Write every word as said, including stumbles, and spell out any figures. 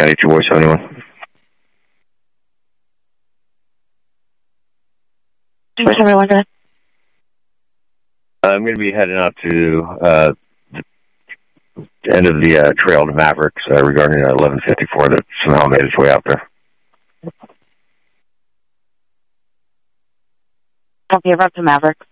County two four seven one. two four seven one, go ahead. I'm going to be heading out to uh, the end of the uh, trail to Mavericks uh, regarding uh, eleven fifty-four that somehow made its way out there. Copy, of up to Mavericks.